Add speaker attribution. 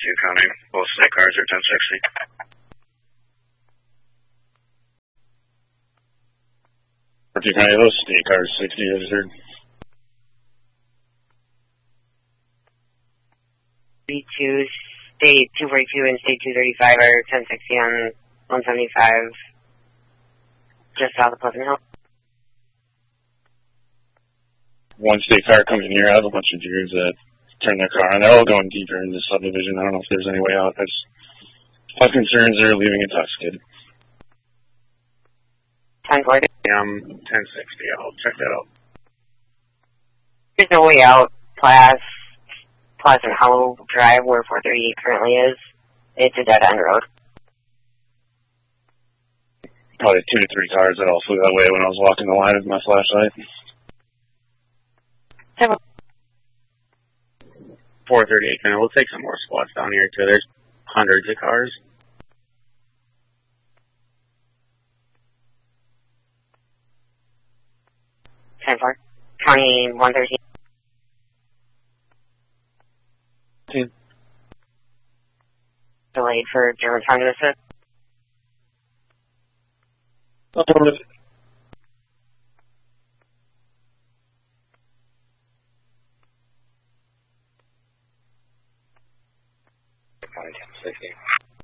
Speaker 1: counting. Both state cars are 1060. 42 county, those state cars 60 registered.
Speaker 2: 32, state 242 and state 235 are 1060 on 175, just south of Pleasant Hill.
Speaker 1: One state car coming here. I have a bunch of Jews that turn their car on. They're all going deeper in the subdivision. I don't know if there's any way out. I have concerns they're leaving intoxicated.
Speaker 2: 1040.
Speaker 1: 1060. I'll check that out.
Speaker 2: There's no way out past Pleasant Hollow Drive where 438 currently is. It's a dead-end road.
Speaker 1: Probably 2 to 3 cars that all flew that way when I was walking the line with my flashlight. 438, man. We'll take some more squats down here, too. There's hundreds of cars.
Speaker 2: County 113. Delayed for German time to assist.
Speaker 1: County 1060.